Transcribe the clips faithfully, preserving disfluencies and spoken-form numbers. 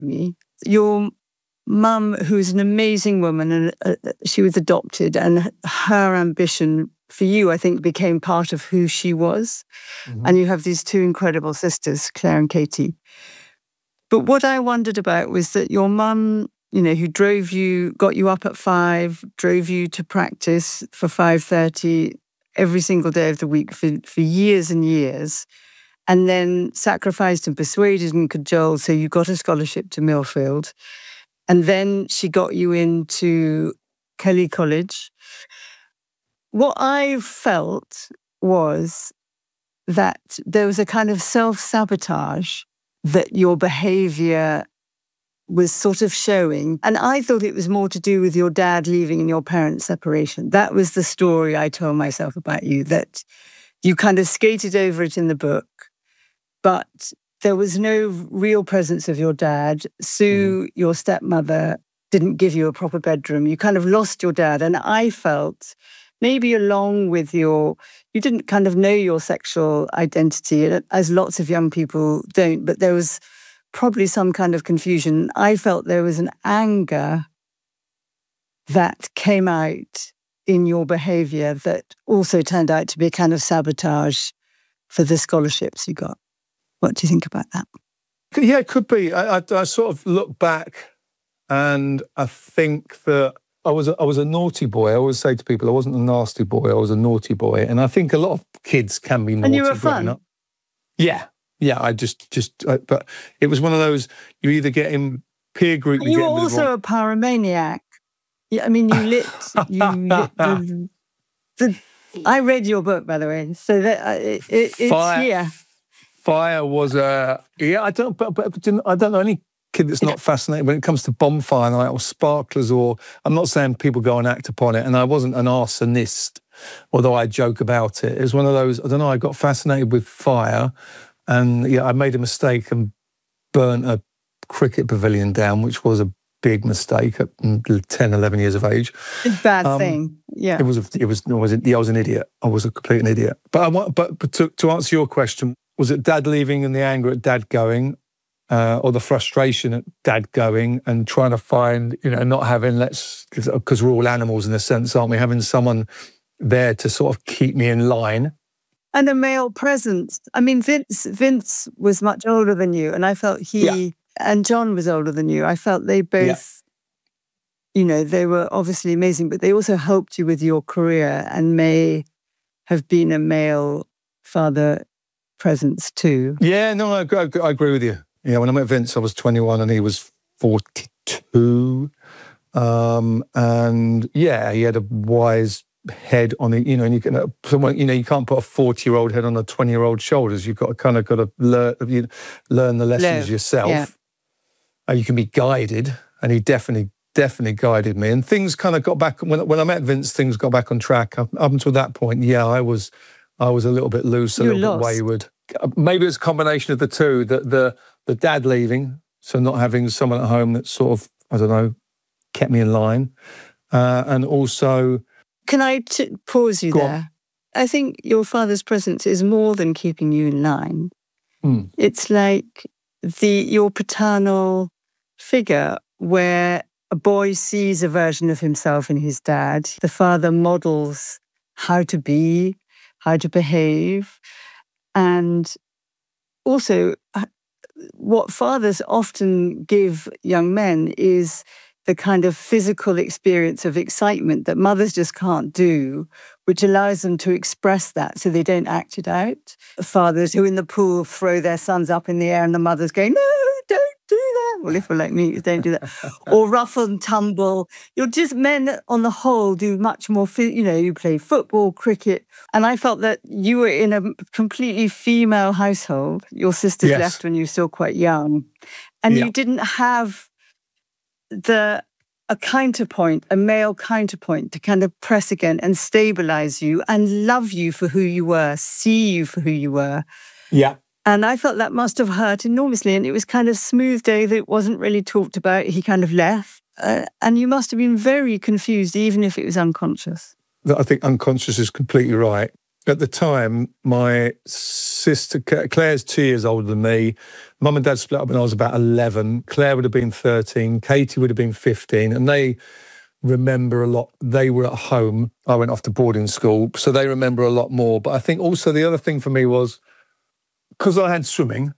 me. Your mum, who's an amazing woman, and uh, she was adopted, and her ambition for you, I think, became part of who she was. Mm-hmm. And you have these two incredible sisters, Claire and Katie. But what I wondered about was that your mum, you know, who drove you, got you up at five, drove you to practice for five thirty every single day of the week for, for years and years, and then sacrificed and persuaded and cajoled so you got a scholarship to Millfield. And then she got you into Kelly College. What I felt was that there was a kind of self-sabotage that your behaviour was sort of showing. And I thought it was more to do with your dad leaving and your parents' separation. That was the story I told myself about you, that you kind of skated over it in the book, but there was no real presence of your dad. Sue, mm. your stepmother, didn't give you a proper bedroom. You kind of lost your dad. And I felt, maybe along with your, you didn't kind of know your sexual identity, as lots of young people don't, but there was probably some kind of confusion. I felt there was an anger that came out in your behaviour that also turned out to be a kind of sabotage for the scholarships you got. What do you think about that? Yeah, it could be. I, I, I sort of look back and I think that I was a, I was a naughty boy. I always say to people, I wasn't a nasty boy, I was a naughty boy. And I think a lot of kids can be naughty. And you were fun? Up. Yeah. Yeah, I just, just, I, but it was one of those, you either get in peer group. You, you were also wrong... a pyromaniac. Yeah, I mean, you lit, you lit the, the, I read your book, by the way, so that uh, it, it, it's Fire. here. Fire was a, yeah, I don't, but, but I don't know any kid that's not fascinated when it comes to bonfire night or sparklers, or, I'm not saying people go and act upon it, and I wasn't an arsonist, although I joke about it. It was one of those, I don't know, I got fascinated with fire, and yeah, I made a mistake and burnt a cricket pavilion down, which was a big mistake at ten, eleven years of age. It's a bad um, thing, yeah. It was, it was, I was, I was an idiot. I was a complete idiot. But I want, but, but to, to answer your question, was it dad leaving and the anger at dad going, uh, or the frustration at dad going and trying to find, you know, not having, let's, because we're all animals in a sense, aren't we? Having someone there to sort of keep me in line. And a male presence. I mean, Vince Vince was much older than you, and I felt he, yeah. and John was older than you. I felt they both, yeah. you know, they were obviously amazing, but they also helped you with your career and may have been a male father presence too. Yeah, no, I, I, I agree with you. Yeah, when I met Vince, I was twenty-one and he was forty-two. Um, and yeah, he had a wise head on it, you know, and you can, uh, someone, you know, you can't put a forty-year-old head on a twenty-year-old shoulders. You've got to kind of got to learn, you learn the lessons Learn. yourself. Yeah. Uh, you can be guided, and he definitely, definitely guided me. And things kind of got back, when, when I met Vince, things got back on track. Up, up until that point, yeah, I was, I was a little bit loose, a You're little lost. bit wayward. Maybe it's a combination of the two, the, the, the dad leaving, so not having someone at home that sort of, I don't know, kept me in line. Uh, and also... Can I t- pause you Go there? On. I think your father's presence is more than keeping you in line. Mm. It's like the your paternal figure where a boy sees a version of himself in his dad. The father models how to be, how to behave. And also, what fathers often give young men is the kind of physical experience of excitement that mothers just can't do, which allows them to express that so they don't act it out. Fathers who in the pool throw their sons up in the air and the mother's going, no, don't do that. Well, if we're like me, don't do that. Or rough and tumble. You're just, men on the whole do much more, you know, you play football, cricket. And I felt that you were in a completely female household. Your sisters yes. left when you were still quite young. And yeah. you didn't have the a counterpoint, a male counterpoint to kind of press again and stabilize you and love you for who you were, see you for who you were. Yeah. And I felt that must have hurt enormously. And it was kind of smoothed over. It wasn't really talked about. He kind of left. Uh, and you must have been very confused, even if it was unconscious. I think unconscious is completely right. At the time, my sister, Claire's two years older than me. Mum and Dad split up when I was about eleven. Claire would have been thirteen. Katie would have been fifteen. And they remember a lot. They were at home. I went off to boarding school, so they remember a lot more. But I think also the other thing for me was, because I had swimming,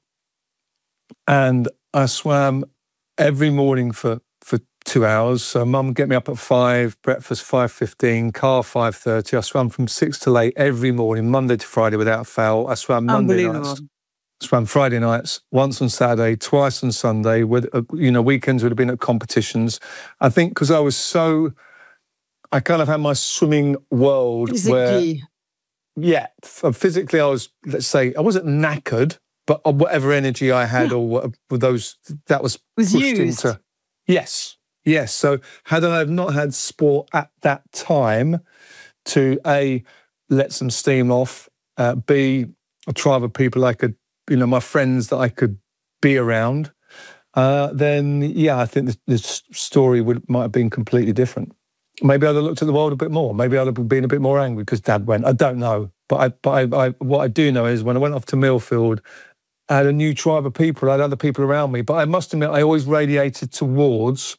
and I swam every morning for, for two hours. So Mum would get me up at five, breakfast five fifteen, car five thirty. I swam from six till eight every morning, Monday to Friday without fail. I swam Monday nights. I swam Friday nights, once on Saturday, twice on Sunday. With uh, you know, weekends would have been at competitions. I think because I was so, I kind of had my swimming world Physically. where, yeah, physically I was, let's say, I wasn't knackered, but whatever energy I had yeah. or whatever, those, that was, was pushed used. into. Yes, yes. So had I not had sport at that time to A, let some steam off, uh, B, a tribe of people I could, you know, my friends that I could be around, uh, then yeah, I think this, this story would might have been completely different. Maybe I'd have looked at the world a bit more. Maybe I'd have been a bit more angry because Dad went. I don't know, but I, but I, I, what I do know is when I went off to Millfield, I had a new tribe of people. I had other people around me, but I must admit, I always radiated towards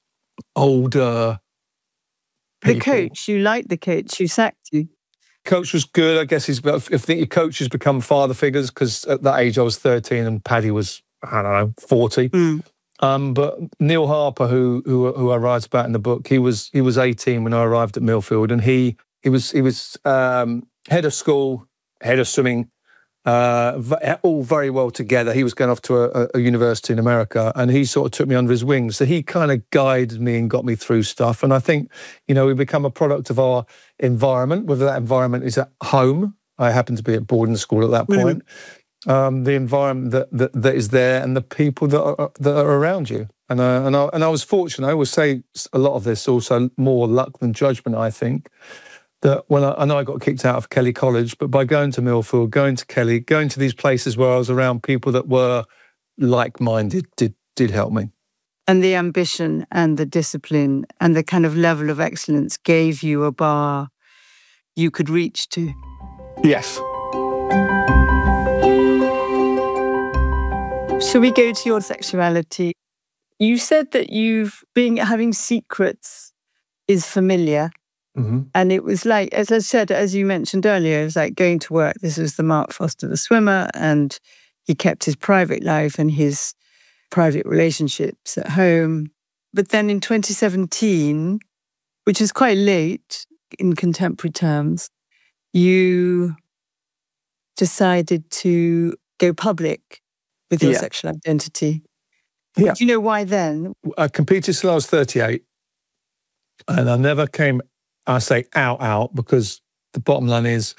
older people. The coach, you liked the coach who sacked you. Coach was good. I guess he's. I think your coaches become father figures because at that age I was thirteen and Paddy was, I don't know, forty. Mm. Um, but Neil Harper, who, who who I write about in the book, he was he was eighteen when I arrived at Millfield, and he he was he was um, head of school, head of swimming, uh, all very well together. He was going off to a, a university in America, and he sort of took me under his wing. So he kind of guided me and got me through stuff. And I think, you know, we become a product of our environment, whether that environment is at home. I happened to be at boarding school at that point. Mm-hmm. Um, the environment that, that that is there, and the people that are that are around you. And uh, and I and I was fortunate. I would say a lot of this also more luck than judgment. I think that when I, I know I got kicked out of Kelly College, but by going to Millfield, going to Kelly, going to these places where I was around people that were like-minded, did did help me. And the ambition and the discipline and the kind of level of excellence gave you a bar you could reach to. Yes. Shall we go to your sexuality? You said that you've been having secrets is familiar. Mm-hmm. And it was like, as I said, as you mentioned earlier, it was like going to work. This was the Mark Foster, the swimmer, and he kept his private life and his private relationships at home. But then in twenty seventeen, which is quite late in contemporary terms, you decided to go public with your yeah. sexual identity. Yeah. Do you know why then? I competed till I was thirty-eight, and I never came, I say out, out, because the bottom line is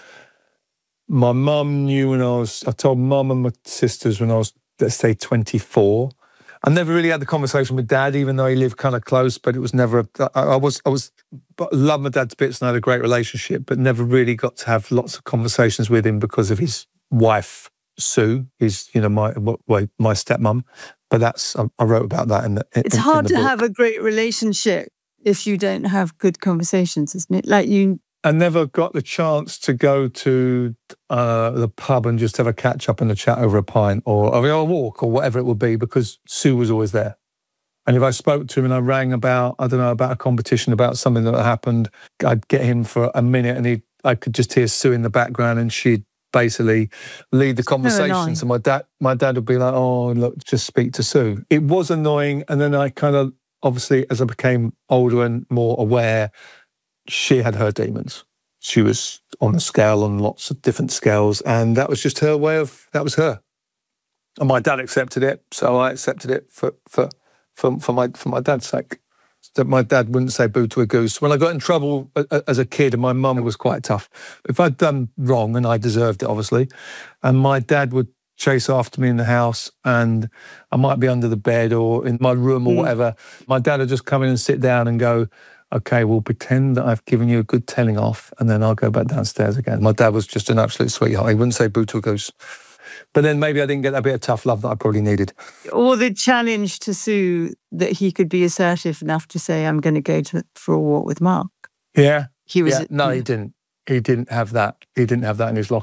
my mum knew when I was, I told mum and my sisters when I was, let's say, twenty-four. I never really had the conversation with Dad, even though he lived kind of close, but it was never, I, I was, I was, I loved my dad to bits and I had a great relationship, but never really got to have lots of conversations with him because of his wife, Sue. He's, you know, my my stepmom. But that's, I wrote about that in the in, It's hard in the to book. have a great relationship if you don't have good conversations, isn't it? Like you... I never got the chance to go to uh, the pub and just have a catch up and a chat over a pint or, or a walk or whatever it would be because Sue was always there. And if I spoke to him and I rang about, I don't know, about a competition, about something that happened, I'd get him for a minute and he, I could just hear Sue in the background and she'd basically lead the conversation. So my dad, my dad would be like, "Oh, look, just speak to Sue." It was annoying, and then I kind of, obviously, as I became older and more aware, she had her demons. She was on a scale, on lots of different scales, and that was just her way of. That was her, and my dad accepted it, so I accepted it for for for, for my for my dad's sake. That my dad wouldn't say boo to a goose. When I got in trouble as a kid, and my mum was quite tough. If I'd done wrong, and I deserved it, obviously, and my dad would chase after me in the house, and I might be under the bed or in my room or mm. whatever, my dad would just come in and sit down and go, "Okay, we'll pretend that I've given you a good telling off, and then I'll go back downstairs again." My dad was just an absolute sweetheart. He wouldn't say boo to a goose. But then maybe I didn't get that bit of tough love that I probably needed. Or the challenge to Sue that he could be assertive enough to say, "I'm going to go to, for a walk with Mark." Yeah. He was. Yeah. No, he didn't. He didn't have that. He didn't have that in his locker.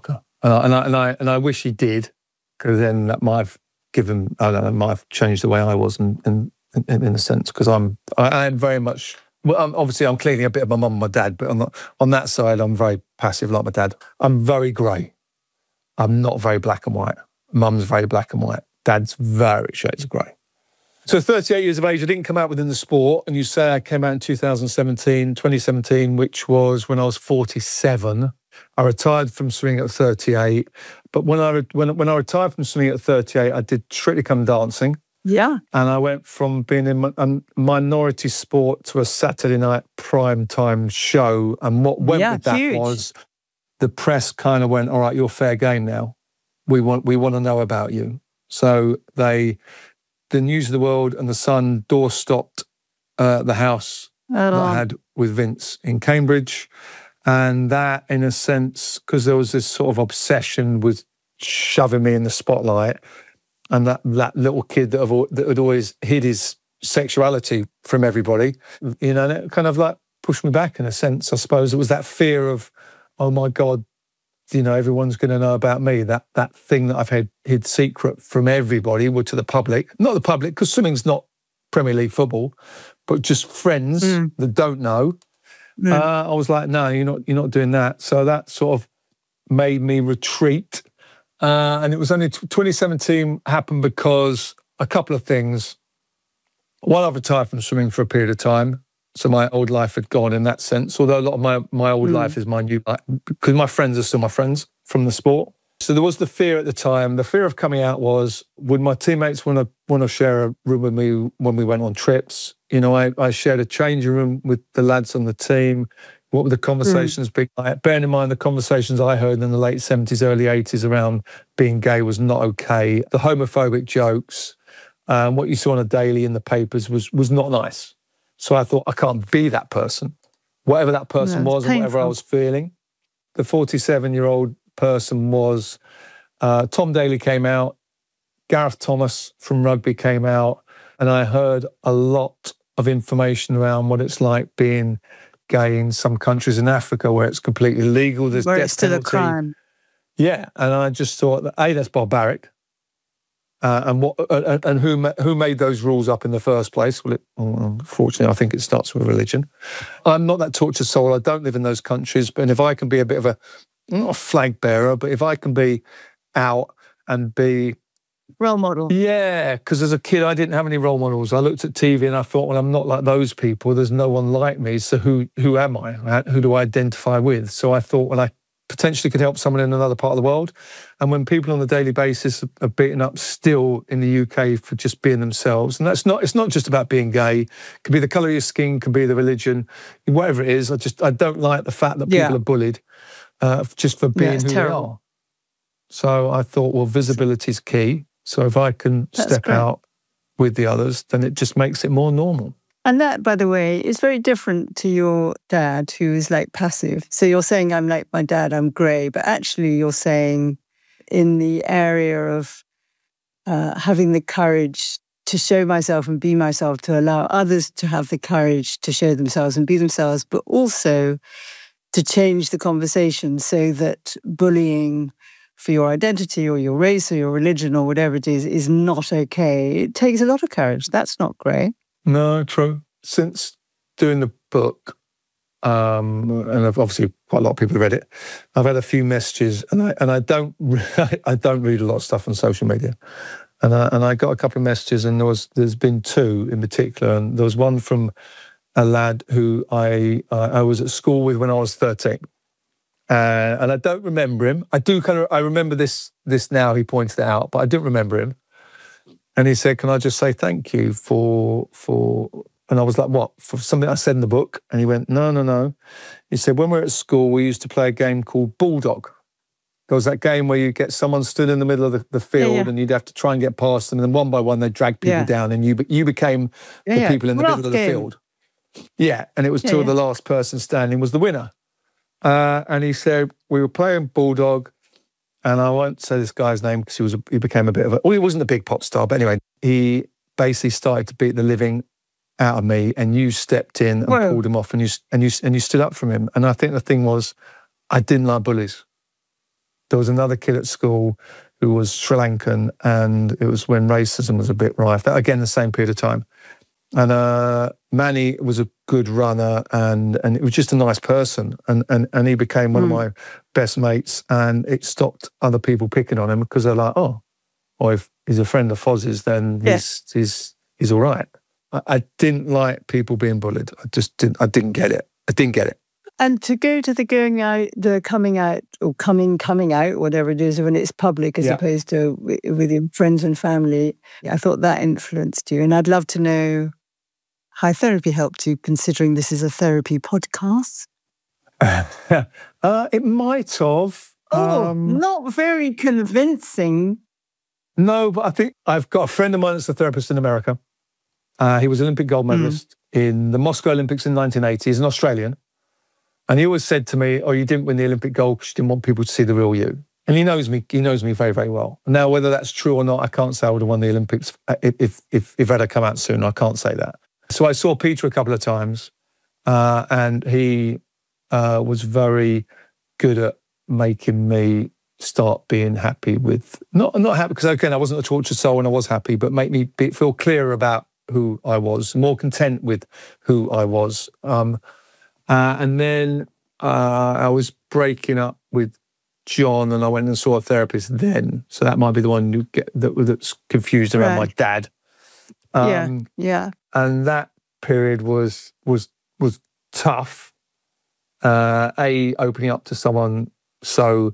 Uh, and, I, and, I, and I wish he did, because then that might have given, I don't know, might have changed the way I was in, in, in, in a sense, because I'm, I, I am very much, well, I'm, obviously I'm clearly a bit of my mum and my dad, but on, the, on that side, I'm very passive like my dad. I'm very grey. I'm not very black and white. Mum's very black and white. Dad's very shades of grey. So thirty-eight years of age, I didn't come out within the sport. And you say I came out in two thousand seventeen, twenty seventeen, which was when I was forty-seven. I retired from swimming at thirty-eight. But when I when, when I retired from swimming at thirty-eight, I did Strictly Come Dancing. Yeah. And I went from being in a minority sport to a Saturday night prime time show. And what went yeah, with that huge. was the press kind of went, all right, you're fair game now. We want we want to know about you. So they... The News of the World and the Sun door stopped uh, the house that I had with Vince in Cambridge. And that, in a sense, because there was this sort of obsession with shoving me in the spotlight, and that, that little kid that, have, that had always hid his sexuality from everybody, you know, and it kind of like pushed me back in a sense, I suppose. It was that fear of, oh my God, you know, everyone's going to know about me. That that thing that I've had hid secret from everybody, or to the public. Not the public, because swimming's not Premier League football, but just friends mm. that don't know. Mm. Uh, I was like, no, you're not. You're not doing that. So that sort of made me retreat. Uh, and it was only twenty seventeen happened because a couple of things. One, I retired from swimming for a period of time. So my old life had gone in that sense, although a lot of my, my old mm. life is my new life, because my friends are still my friends from the sport. So there was the fear at the time. The fear of coming out was, would my teammates want to want to share a room with me when we went on trips? You know, I, I shared a changing room with the lads on the team. What would the conversations mm. be like? Bearing in mind the conversations I heard in the late seventies, early eighties around being gay was not okay. The homophobic jokes, um, what you saw on a daily in the papers was was not nice. So I thought, I can't be that person. Whatever that person no, was and whatever I was feeling. The forty-seven-year-old person was, uh, Tom Daley came out, Gareth Thomas from rugby came out, and I heard a lot of information around what it's like being gay in some countries in Africa where it's completely legal. There's where death it's still penalty. a crime. Yeah, and I just thought, that, A, that's barbaric. Uh, and what uh, and who ma- who made those rules up in the first place? Well, it, unfortunately, I think it starts with religion. I'm not that tortured soul. I don't live in those countries. But if I can be a bit of a, not a flag bearer, but if I can be out and be... Role model. Yeah, because as a kid, I didn't have any role models. I looked at T V and I thought, well, I'm not like those people. There's no one like me. So who who am I? Who do I identify with? So I thought, well, I potentially could help someone in another part of the world. And when people on a daily basis are beaten up still in the U K for just being themselves, and that's not, it's not just about being gay, it could be the colour of your skin, could be the religion, whatever it is. I just, I don't like the fact that people yeah. are bullied uh, just for being yeah, who terrible. they are. So I thought, well, visibility is key. So if I can that's step great. out with the others, then it just makes it more normal. And that, by the way, is very different to your dad, who is like passive. So you're saying I'm like my dad, I'm grey, but actually you're saying in the area of uh, having the courage to show myself and be myself, to allow others to have the courage to show themselves and be themselves, but also to change the conversation so that bullying for your identity or your race or your religion or whatever it is, is not okay. It takes a lot of courage. That's not grey. No, true. Since doing the book, um, and I've obviously quite a lot of people have read it, I've had a few messages, and I and I don't I don't read a lot of stuff on social media, and I, and I got a couple of messages, and there was there's been two in particular, and there was one from a lad who I uh, I was at school with when I was thirteen, uh, and I don't remember him. I do kind of I remember this this now. He pointed it out, but I don't remember him. And he said, can I just say thank you for, for, and I was like, what, for something I said in the book? And he went, no, no, no. He said, when we were at school, we used to play a game called Bulldog. There was that game where you get someone stood in the middle of the, the field yeah, yeah. and you'd have to try and get past them. And then one by one, they'd drag people yeah. down and you you became yeah, the yeah. people in the Rough middle of the game. field. Yeah, and it was yeah, till yeah. the last person standing was the winner. Uh, and he said, we were playing Bulldog. And I won't say this guy's name because he was a, he became a bit of a, well, he wasn't a big pop star, but anyway, he basically started to beat the living out of me, and you stepped in and Whoa. pulled him off, and you and you and you stood up from him. And I think the thing was, I didn't like bullies. there was another kid at school who was Sri Lankan, and it was when racism was a bit rife. That, again, the same period of time. And uh, Manny was a good runner, and and it was just a nice person. And and, and he became one mm. of my best mates, and it stopped other people picking on him because they're like, oh, or if he's a friend of Foz's, then yeah. he's, he's, he's all right. I, I didn't like people being bullied. I just didn't, I didn't get it. I didn't get it. And to go to the going out, the coming out, or coming, coming out, whatever it is, when it's public as yeah. opposed to with your friends and family, I thought that influenced you. And I'd love to know how therapy helped you, considering this is a therapy podcast. uh, it might have. Oh, um, not very convincing. No, but I think I've got a friend of mine that's a therapist in America. Uh, he was an Olympic gold medalist mm. in the Moscow Olympics in nineteen eighty. He's an Australian. And he always said to me, oh, you didn't win the Olympic gold because you didn't want people to see the real you. And he knows me, he knows me very, very well. Now, whether that's true or not, I can't say I would have won the Olympics if, if, if, if it had come out soon. I can't say that. So I saw Peter a couple of times, uh, and he uh, was very good at making me start being happy with, not not happy, because again, I wasn't a tortured soul and I was happy, but make me be, feel clearer about who I was, more content with who I was. Um, uh, and then uh, I was breaking up with John, and I went and saw a therapist then. So that might be the one you get that, that's confused around right. my dad. Um, yeah, yeah. And that period was was was tough. Uh, a opening up to someone so.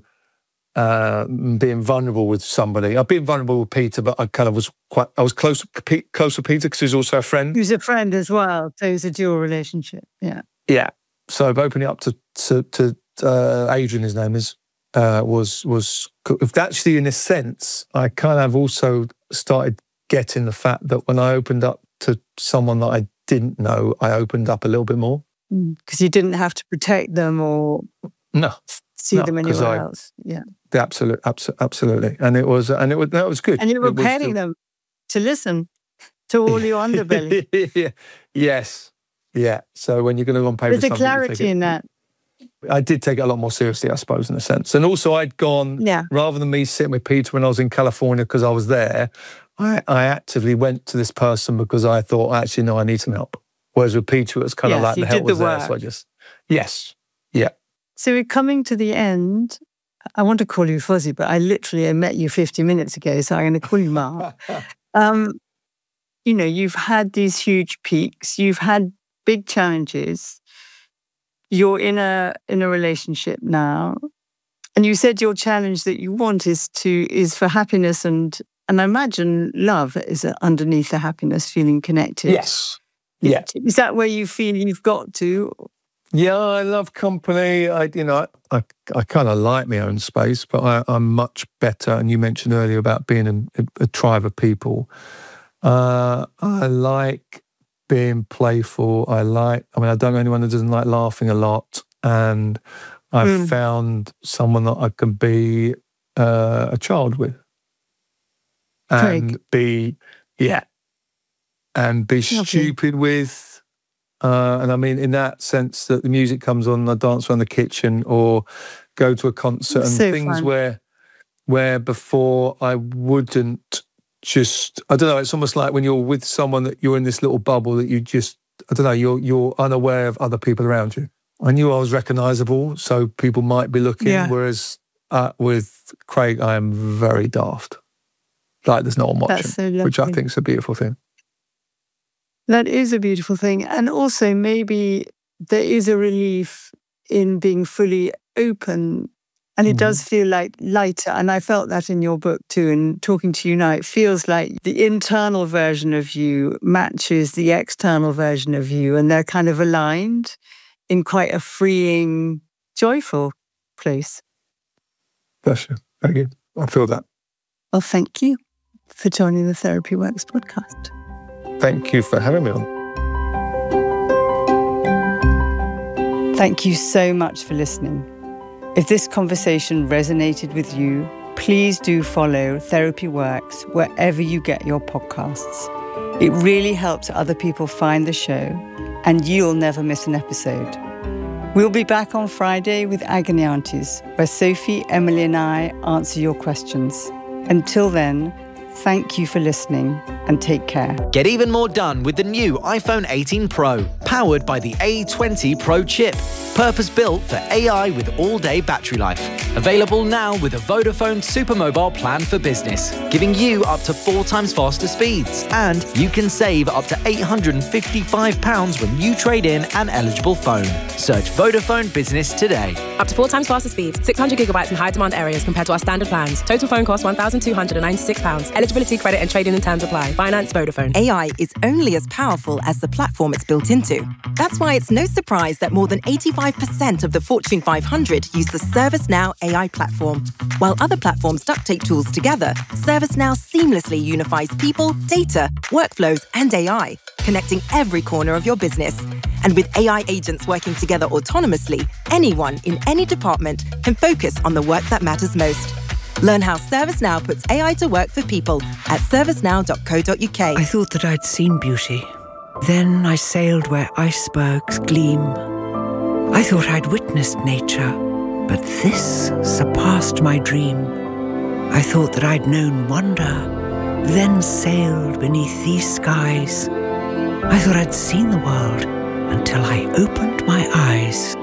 Uh, being vulnerable with somebody. I've been vulnerable with Peter, but I kind of was quite, I was close, close with Peter because he's also a friend. He's a friend as well, so it's a dual relationship, yeah. Yeah, so opening up to, to, to uh, Adrian, his name is, uh, was, was actually in a sense, I kind of also started getting the fact that when I opened up to someone that I didn't know, I opened up a little bit more. Because you didn't have to protect them or... No. See no, them anywhere I, else. Yeah. The absolute, absolute, absolutely. And it was, and it was, that was good. And you were paying the, them to listen to all your underbelly. yeah. Yes. Yeah. So when you're going to go on pay There's for a something, clarity it, in that. I did take it a lot more seriously, I suppose, in a sense. And also I'd gone, yeah. rather than me sitting with Peter when I was in California because I was there, I, I actively went to this person because I thought, actually, no, I need some help. Whereas with Peter, it was kind yes, of like the help the was work. there. So I just, yes. Yeah. So we're coming to the end. I want to call you Fozzie, but I literally I met you fifty minutes ago, so I'm going to call you Mark. um, you know, you've had these huge peaks. You've had big challenges. You're in a in a relationship now, and you said your challenge that you want is to is for happiness and and I imagine love is underneath the happiness, feeling connected. Yes. Yeah. Is that where you feel you've got to? Yeah, I love company. I, you know, I, I, I kind of like my own space, but I, I'm much better. And you mentioned earlier about being a, a tribe of people. Uh, I like being playful. I like, I mean, I don't know anyone that doesn't like laughing a lot. And I've mm. found someone that I can be uh, a child with. And Craig. be, yeah, and be Lovely. stupid with. Uh, and I mean, in that sense that the music comes on, I dance around the kitchen or go to a concert and so things fun. where where before I wouldn't just, I don't know, it's almost like when you're with someone that you're in this little bubble that you just, I don't know, you're you're unaware of other people around you. I knew I was recognisable, so people might be looking, yeah. whereas uh, with Craig, I am very daft. Like there's no one watching, That's so lovely. Which I think is a beautiful thing. That is a beautiful thing. And also maybe there is a relief in being fully open. And it mm. does feel like lighter. And I felt that in your book too. And talking to you now, it feels like the internal version of you matches the external version of you. And they're kind of aligned in quite a freeing, joyful place. Bless you. Thank you. I feel that. Well, thank you for joining the Therapy Works podcast. Thank you for having me on. Thank you so much for listening. If this conversation resonated with you, please do follow Therapy Works wherever you get your podcasts. It really helps other people find the show, and you'll never miss an episode. We'll be back on Friday with Agony Aunties, where Sophie, Emily and I answer your questions. Until then, thank you for listening and take care. Get even more done with the new iPhone eighteen Pro, powered by the A twenty Pro chip. Purpose-built for A I with all-day battery life. Available now with a Vodafone Supermobile plan for business, giving you up to four times faster speeds. And you can save up to eight hundred fifty-five pounds when you trade in an eligible phone. Search Vodafone Business today. Up to four times faster speeds, six hundred gigabytes in high-demand areas compared to our standard plans. Total phone cost one thousand two hundred ninety-six pounds. Eligibility, credit and trading and terms apply. Finance Vodafone. A I is only as powerful as the platform it's built into. That's why it's no surprise that more than eighty-five percent of the Fortune five hundred use the ServiceNow A I platform. While other platforms duct tape tools together, ServiceNow seamlessly unifies people, data, workflows, and A I, connecting every corner of your business. And with A I agents working together autonomously, anyone in any department can focus on the work that matters most. Learn how ServiceNow puts A I to work for people at servicenow dot co dot uk. I thought that I'd seen beauty. Then I sailed where icebergs gleam. I thought I'd witnessed nature, but this surpassed my dream. I thought that I'd known wonder, then sailed beneath these skies. I thought I'd seen the world until I opened my eyes.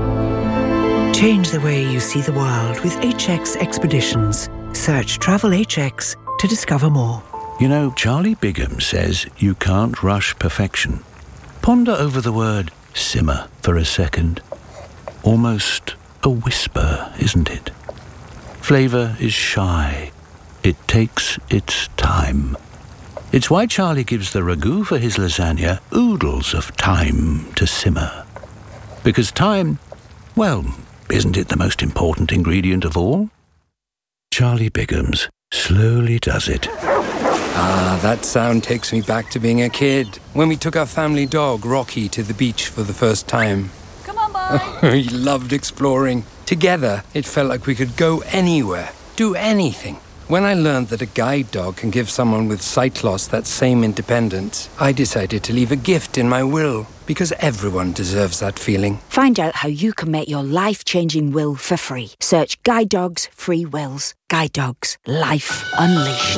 Change the way you see the world with H X Expeditions. Search Travel H X to discover more. You know, Charlie Bigham says you can't rush perfection. Ponder over the word simmer for a second. Almost a whisper, isn't it? Flavour is shy. It takes its time. It's why Charlie gives the ragu for his lasagna oodles of time to simmer. Because time, well, isn't it the most important ingredient of all? Charlie Bigham's slowly does it. Ah, that sound takes me back to being a kid, when we took our family dog, Rocky, to the beach for the first time. Come on, boy. He loved exploring. Together, it felt like we could go anywhere, do anything. When I learned that a guide dog can give someone with sight loss that same independence, I decided to leave a gift in my will, because everyone deserves that feeling. Find out how you can make your life-changing will for free. Search Guide Dogs Free Wills. Guide Dogs. Life Unleashed.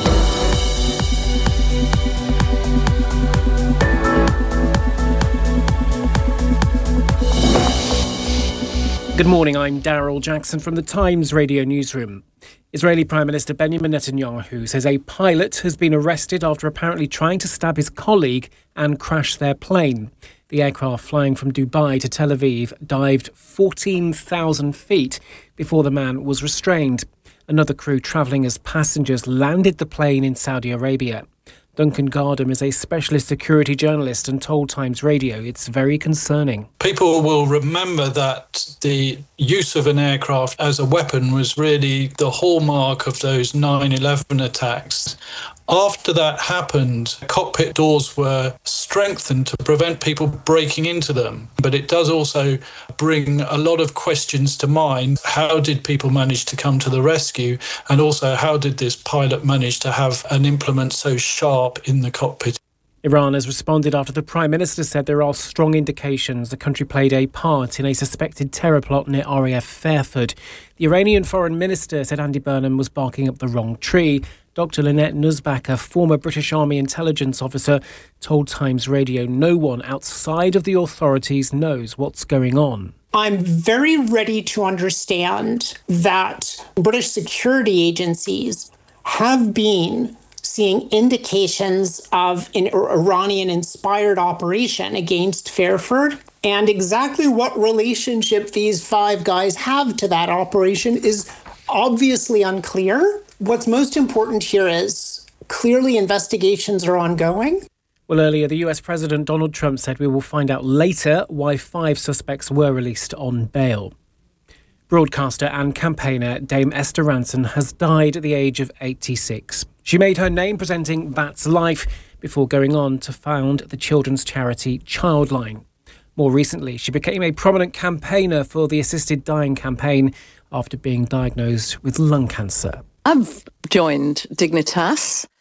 Good morning, I'm Daryl Jackson from the Times Radio Newsroom. Israeli Prime Minister Benjamin Netanyahu says a pilot has been arrested after apparently trying to stab his colleague and crash their plane. The aircraft flying from Dubai to Tel Aviv dived fourteen thousand feet before the man was restrained. Another crew travelling as passengers landed the plane in Saudi Arabia. Duncan Gardam is a specialist security journalist and told Times Radio it's very concerning. People will remember that the use of an aircraft as a weapon was really the hallmark of those nine eleven attacks. After that happened, cockpit doors were strengthened to prevent people breaking into them. But it does also bring a lot of questions to mind. How did people manage to come to the rescue? And also, how did this pilot manage to have an implement so sharp in the cockpit? Iran has responded after the Prime Minister said there are strong indications the country played a part in a suspected terror plot near R A F Fairford. The Iranian Foreign Minister said Andy Burnham was barking up the wrong tree. Doctor Lynette Nusback, a former British Army intelligence officer, told Times Radio no one outside of the authorities knows what's going on. I'm very ready to understand that British security agencies have been seeing indications of an Iranian-inspired operation against Fairford. And exactly what relationship these five guys have to that operation is obviously unclear. What's most important here is clearly investigations are ongoing. Well, earlier, the U S President Donald Trump said we will find out later why five suspects were released on bail. Broadcaster and campaigner Dame Esther Rantzen has died at the age of eighty-six. She made her name presenting That's Life before going on to found the children's charity Childline. More recently, she became a prominent campaigner for the Assisted Dying campaign after being diagnosed with lung cancer. I've joined Dignitas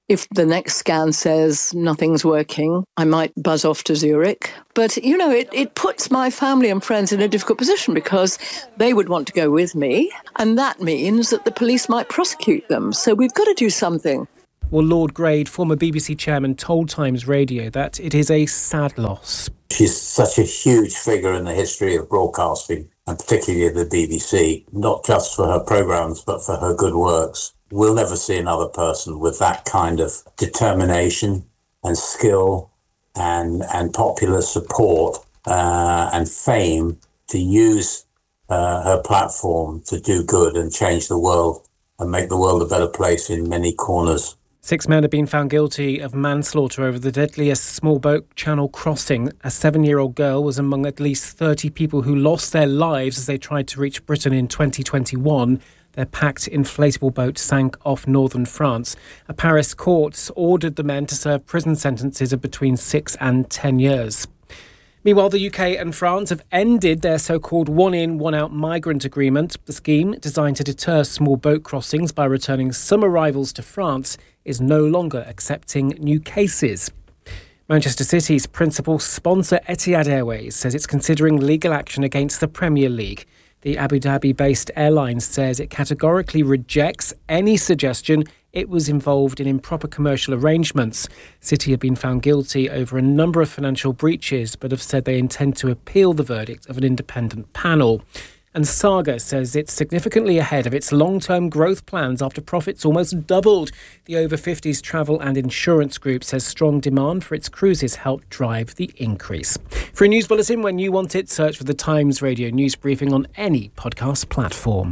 If the next scan says nothing's working, I might buzz off to Zurich. But, you know, it, it puts my family and friends in a difficult position because they would want to go with me. And that means that the police might prosecute them. So we've got to do something. Well, Lord Grade, former B B C chairman, told Times Radio that it is a sad loss. She's such a huge figure in the history of broadcasting, and particularly the B B C, not just for her programmes, but for her good works. We'll never see another person with that kind of determination and skill and, and popular support uh, and fame to use uh, her platform to do good and change the world and make the world a better place in many corners. Six men have been found guilty of manslaughter over the deadliest small boat channel crossing. A seven-year-old girl was among at least thirty people who lost their lives as they tried to reach Britain in twenty twenty-one. Their packed inflatable boat sank off northern France. A Paris court ordered the men to serve prison sentences of between six and ten years. Meanwhile, the U K and France have ended their so-called one-in, one-out migrant agreement. The scheme, designed to deter small boat crossings by returning some arrivals to France, is no longer accepting new cases. Manchester City's principal sponsor, Etihad Airways, says it's considering legal action against the Premier League. The Abu Dhabi-based airline says it categorically rejects any suggestion it was involved in improper commercial arrangements. City have been found guilty over a number of financial breaches, but have said they intend to appeal the verdict of an independent panel. And Saga says it's significantly ahead of its long-term growth plans after profits almost doubled. The over fifties travel and insurance group says strong demand for its cruises helped drive the increase. For a news bulletin when you want it, search for the Times Radio News Briefing on any podcast platform.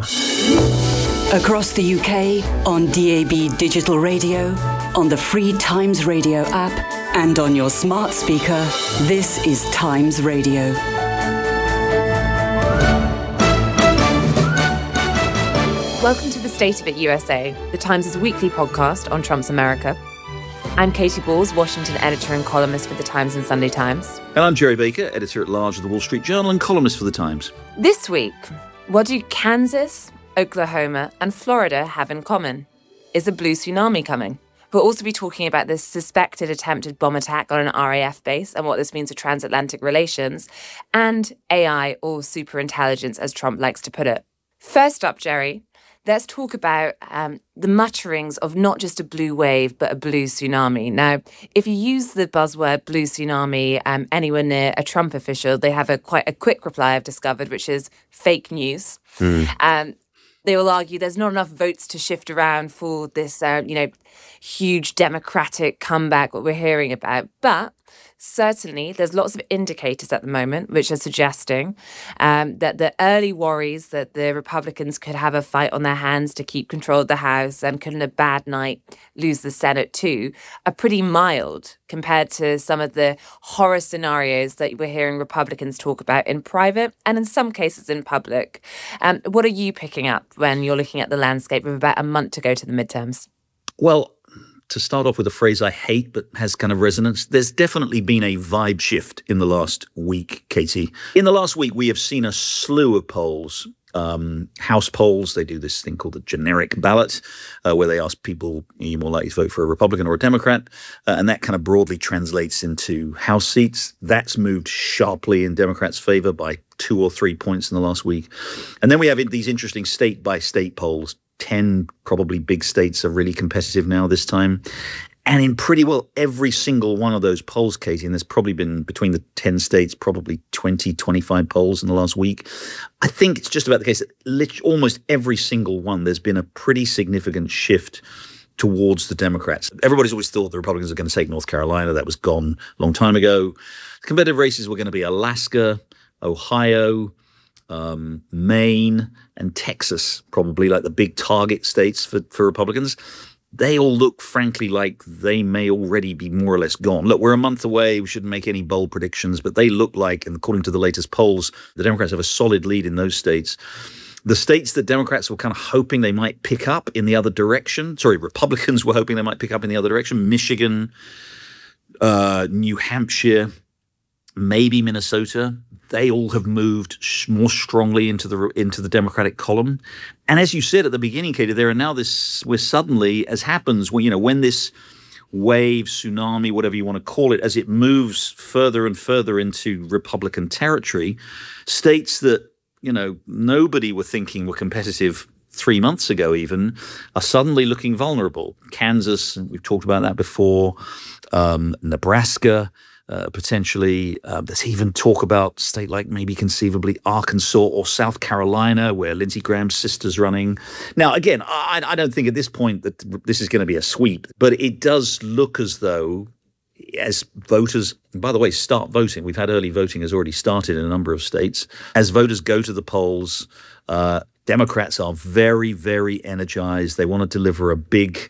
Across the U K, on D A B digital radio, on the free Times Radio app, and on your smart speaker, this is Times Radio. Welcome to the State of It U S A, the Times' weekly podcast on Trump's America. I'm Katie Balls, Washington editor and columnist for The Times and Sunday Times. And I'm Jerry Baker, editor-at-large of The Wall Street Journal and columnist for The Times. This week, what do Kansas, Oklahoma and Florida have in common? Is a blue tsunami coming? We'll also be talking about this suspected attempted bomb attack on an R A F base and what this means for transatlantic relations, and A I, or superintelligence, as Trump likes to put it. First up, Jerry, let's talk about um, the mutterings of not just a blue wave, but a blue tsunami. Now, if you use the buzzword blue tsunami um, anywhere near a Trump official, they have a quite a quick reply I've discovered, which is fake news. Mm. Um, they will argue there's not enough votes to shift around for this, uh, you know, huge democratic comeback, what we're hearing about. But certainly, there's lots of indicators at the moment which are suggesting um, that the early worries that the Republicans could have a fight on their hands to keep control of the House and could, in a bad night, lose the Senate too, are pretty mild compared to some of the horror scenarios that we're hearing Republicans talk about in private and in some cases in public. Um, what are you picking up when you're looking at the landscape with about a month to go to the midterms? Well, to start off with a phrase I hate but has kind of resonance, there's definitely been a vibe shift in the last week, Katie. In the last week, we have seen a slew of polls, um, House polls. They do this thing called the generic ballot, uh, where they ask people, are you more likely to vote for a Republican or a Democrat? Uh, and that kind of broadly translates into House seats. That's moved sharply in Democrats' favor by two or three points in the last week. And then we have these interesting state-by-state polls. ten probably big states are really competitive now this time. And in pretty well every single one of those polls, Katie, and there's probably been between the ten states, probably twenty, twenty-five polls in the last week. I think it's just about the case that literally almost every single one, there's been a pretty significant shift towards the Democrats. Everybody's always thought the Republicans are going to take North Carolina. That was gone a long time ago. The competitive races were going to be Alaska, Ohio, Um, Maine and Texas, probably like the big target states for, for Republicans. They all look, frankly, like they may already be more or less gone. Look, we're a month away. We shouldn't make any bold predictions, but they look like, and according to the latest polls, the Democrats have a solid lead in those states. The states that Democrats were kind of hoping they might pick up in the other direction, sorry, Republicans were hoping they might pick up in the other direction, Michigan, uh, New Hampshire, maybe Minnesota, they all have moved more strongly into the into the Democratic column. And as you said at the beginning, Katie, there are now this, we're suddenly, as happens when, you know, when this wave, tsunami, whatever you want to call it, as it moves further and further into Republican territory, states that, you know, nobody were thinking were competitive three months ago even, are suddenly looking vulnerable. Kansas, we've talked about that before, um, Nebraska, uh, potentially. Uh, there's even talk about state like maybe conceivably Arkansas or South Carolina, where Lindsey Graham's sister's running. Now, again, I, I don't think at this point that this is going to be a sweep, but it does look as though as voters, and by the way, start voting. We've had early voting has already started in a number of states. As voters go to the polls, uh, Democrats are very, very energized. They want to deliver a big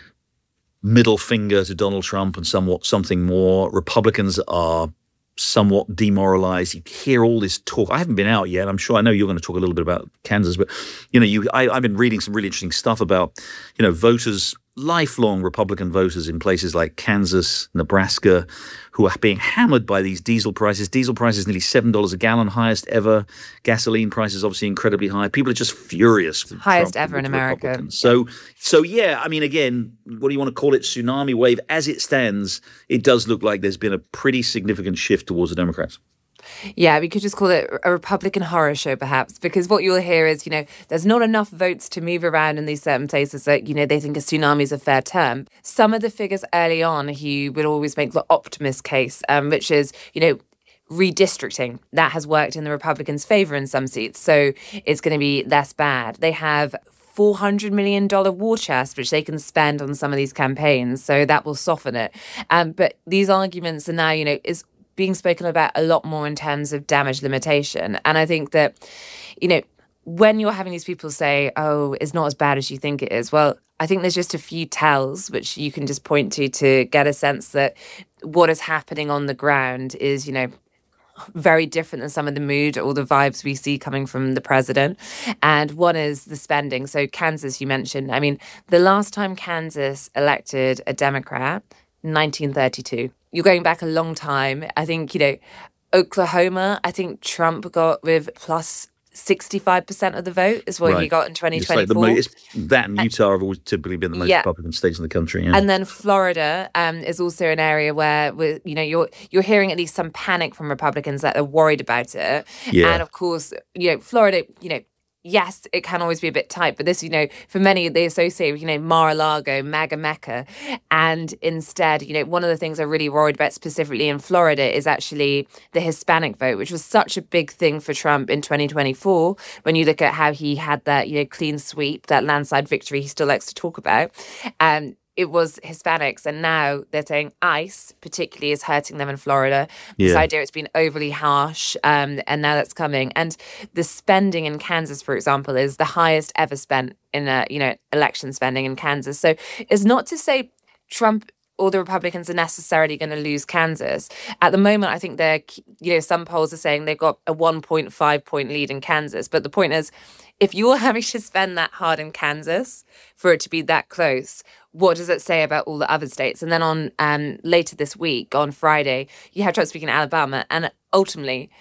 middle finger to Donald Trump and somewhat something more. Republicans are somewhat demoralized. You hear all this talk. I haven't been out yet. I'm sure I know you're going to talk a little bit about Kansas, but you know, you I, I've been reading some really interesting stuff about, you know, voters, lifelong Republican voters in places like Kansas, Nebraska, who are being hammered by these diesel prices. Diesel prices nearly seven dollars a gallon, highest ever. Gasoline prices obviously incredibly high. People are just furious. Highest ever in America. So, so yeah, I mean, again, what do you want to call it? Tsunami wave. As it stands, it does look like there's been a pretty significant shift towards the Democrats. Yeah, we could just call it a Republican horror show, perhaps, because what you'll hear is, you know, there's not enough votes to move around in these certain places that, you know, they think a tsunami is a fair term. Some of the figures early on, he would always make the optimist case, um, which is, you know, redistricting. That has worked in the Republicans' favor in some seats, so it's going to be less bad. They have four hundred million dollars war chest, which they can spend on some of these campaigns, so that will soften it. Um, but these arguments are now, you know, is being spoken about a lot more in terms of damage limitation. And I think that, you know, when you're having these people say, oh, it's not as bad as you think it is, well, I think there's just a few tells which you can just point to to get a sense that what is happening on the ground is, you know, very different than some of the mood or the vibes we see coming from the president. And one is the spending. So Kansas, you mentioned, I mean, the last time Kansas elected a Democrat, nineteen thirty-two. You're going back a long time. I think, you know, Oklahoma, I think Trump got with plus sixty-five percent of the vote is what right. he got in twenty twenty-four. It's like the, it's, that and Utah have always typically been the most yeah. Republican states in the country. Yeah. And then Florida um, is also an area where, where, you know, you're you're hearing at least some panic from Republicans that are worried about it. Yeah. And of course, you know, Florida, you know, yes, it can always be a bit tight, but this, you know, for many, they associate with, you know, Mar-a-Lago, MAGA Mecca. And instead, you know, one of the things I'm really worried about specifically in Florida is actually the Hispanic vote, which was such a big thing for Trump in twenty twenty-four. When you look at how he had that, you know, clean sweep, that landslide victory he still likes to talk about. Um, It was Hispanics, and now they're saying ICE particularly is hurting them in Florida. Yeah. This idea it's been overly harsh, um, and now that's coming. And the spending in Kansas, for example, is the highest ever spent in a, you know, election spending in Kansas. So it's not to say Trump or the Republicans are necessarily going to lose Kansas. At the moment, I think they're, you know, some polls are saying they've got a one point five point lead in Kansas. But the point is, if you're having to spend that hard in Kansas for it to be that close, what does it say about all the other states? And then on um, later this week, on Friday, you have Trump speaking in Alabama. And ultimately,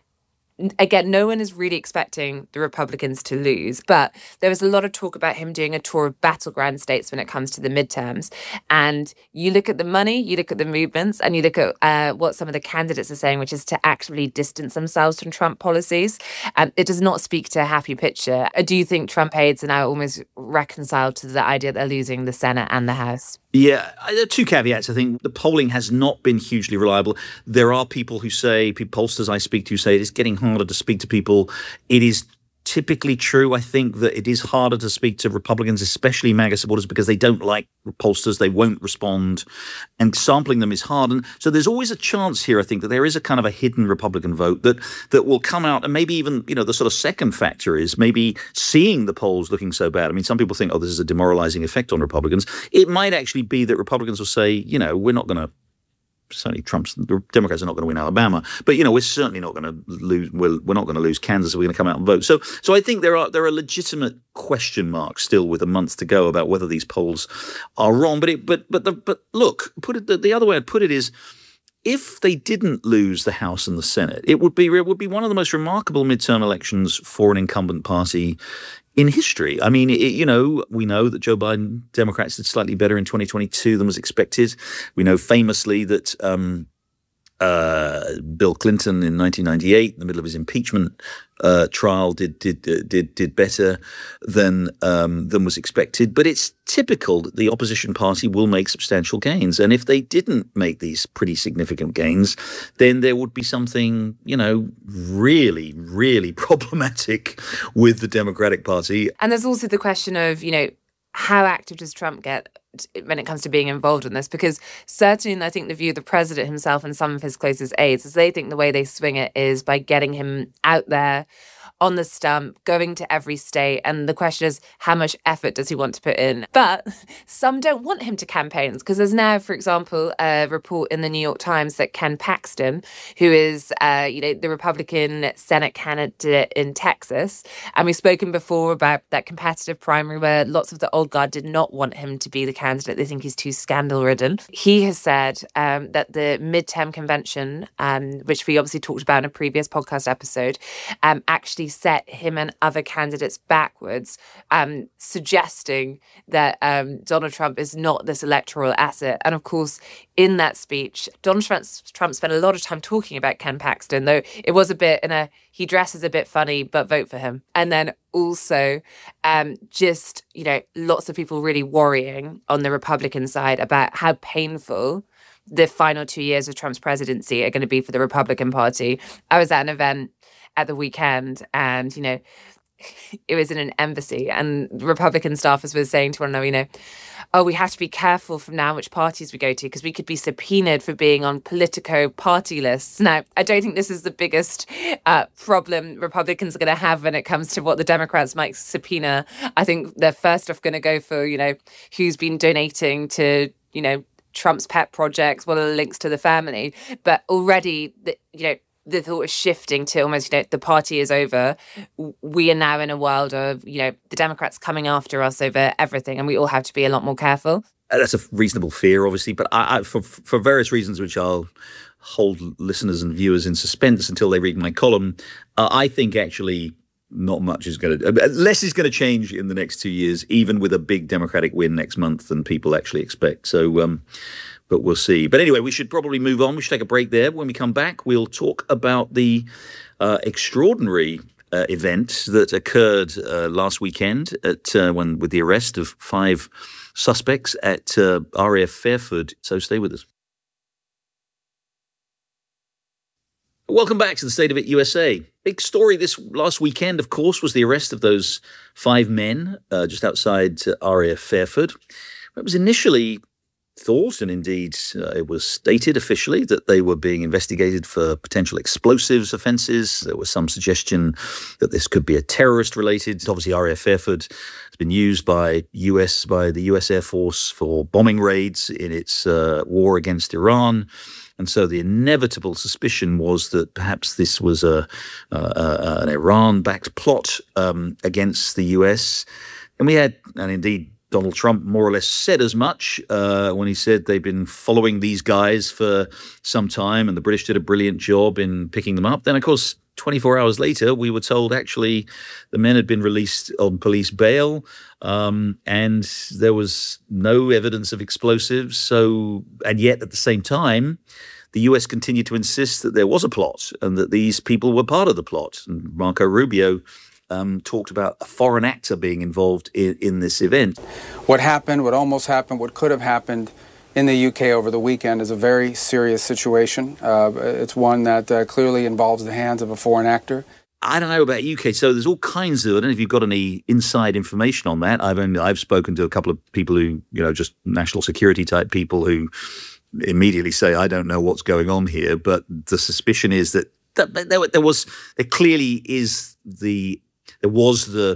again, no one is really expecting the Republicans to lose, but there was a lot of talk about him doing a tour of battleground states when it comes to the midterms. And you look at the money, you look at the movements, and you look at uh, what some of the candidates are saying, which is to actively distance themselves from Trump policies. Um, it does not speak to a happy picture. I do think Trump aides are now almost reconciled to the idea that they're losing the Senate and the House. Yeah, there are two caveats. I think the polling has not been hugely reliable. There are people who say, pollsters I speak to say it's getting harder to speak to people. It is typically true, I think, that it is harder to speak to Republicans, especially MAGA supporters, because they don't like pollsters. They won't respond. And sampling them is hard. And so there's always a chance here, I think, that there is a kind of a hidden Republican vote that that will come out. And maybe even, you know, the sort of second factor is maybe seeing the polls looking so bad. I mean, some people think, oh, this is a demoralizing effect on Republicans. It might actually be that Republicans will say, you know, we're not going to certainly Trump's, the Democrats are not going to win Alabama, but you know we're certainly not going to lose. We're, we're not going to lose Kansas. We're going to come out and vote. So, so I think there are there are legitimate question marks still with a month to go about whether these polls are wrong. But it, but but the, but look, put it the, the other way I'd put it is, if they didn't lose the House and the Senate, it would be it would be one of the most remarkable midterm elections for an incumbent party in history. I mean, it, you know, we know that Joe Biden, Democrats did slightly better in twenty twenty-two than was expected. We know famously that um, uh, Bill Clinton in nineteen ninety-eight, in the middle of his impeachment uh, trial, did did did did better than um, than was expected. But it's typical that the opposition party will make substantial gains, and if they didn't make these pretty significant gains, then there would be something, you know, really, really problematic with the Democratic Party. And there's also the question of, you know, how active does Trump get when it comes to being involved in this? Because certainly, I think the view of the president himself and some of his closest aides is they think the way they swing it is by getting him out there on the stump, going to every state. And the question is, how much effort does he want to put in? But some don't want him to campaign, because there's now, for example, a report in the New York Times that Ken Paxton, who is, uh, you know, the Republican Senate candidate in Texas, and we've spoken before about that competitive primary where lots of the old guard did not want him to be the candidate. They think he's too scandal-ridden. He has said um, that the midterm convention, um, which we obviously talked about in a previous podcast episode, um, actually set him and other candidates backwards, um, suggesting that um, Donald Trump is not this electoral asset. And of course, in that speech, Donald Trump, Trump spent a lot of time talking about Ken Paxton, though it was a bit in a, he dresses a bit funny, but vote for him. And then also um, just, you know, lots of people really worrying on the Republican side about how painful the final two years of Trump's presidency are going to be for the Republican Party. I was at an event at the weekend, and, you know, it was in an embassy, and Republican staffers were saying to one another, you know, oh, we have to be careful from now which parties we go to, because we could be subpoenaed for being on Politico party lists. Now, I don't think this is the biggest uh, problem Republicans are going to have when it comes to what the Democrats might subpoena. I think they're first off going to go for, you know, who's been donating to, you know, Trump's pet projects, what are the links to the family. But already, the, you know, the thought is shifting to almost, you know, the party is over. We are now in a world of, you know, the Democrats coming after us over everything, and we all have to be a lot more careful. That's a reasonable fear, obviously, but I, I, for for various reasons, which I'll hold listeners and viewers in suspense until they read my column, uh, I think actually not much is going to, less is going to change in the next two years, even with a big Democratic win next month than people actually expect. So, um, but we'll see. But anyway, we should probably move on. We should take a break there. When we come back, we'll talk about the uh, extraordinary uh, event that occurred uh, last weekend at uh, when with the arrest of five suspects at uh, R A F Fairford. So stay with us. Welcome back to the State of It U S A. Big story this last weekend, of course, was the arrest of those five men uh, just outside uh, R A F Fairford. It was initially thought, and indeed uh, it was stated officially, that they were being investigated for potential explosives offences. There was some suggestion that this could be a terrorist-related. Obviously, R A F Fairford has been used by U S by the U S Air Force for bombing raids in its uh, war against Iran. And so the inevitable suspicion was that perhaps this was a, uh, an Iran-backed plot um, against the U S. And we had, and indeed Donald Trump more or less said as much uh, when he said they've been following these guys for some time and the British did a brilliant job in picking them up. Then, of course, twenty-four hours later, we were told actually the men had been released on police bail um, and there was no evidence of explosives. So, and yet at the same time, the U S continued to insist that there was a plot and that these people were part of the plot. And Marco Rubio Um, talked about a foreign actor being involved in, in this event. What happened, what almost happened, what could have happened in the U K over the weekend is a very serious situation. Uh, it's one that uh, clearly involves the hands of a foreign actor. I don't know about U K. So there's all kinds of, I don't know if you've got any inside information on that. I've only, I've spoken to a couple of people who, you know, just national security type people who immediately say, I don't know what's going on here. But the suspicion is that, that there, there was, there clearly is the, There was the